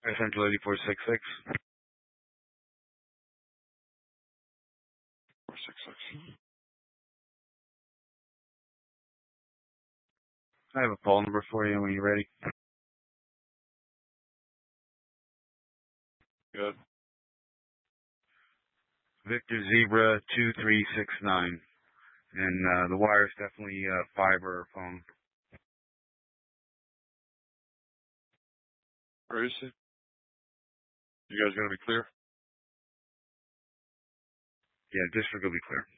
Central 8466. 466. I have a phone number for you when you're ready. Good. Victor Zebra 2369. And the wire is definitely fiber or phone. Where is he? You guys gonna be clear? Yeah, district will be clear.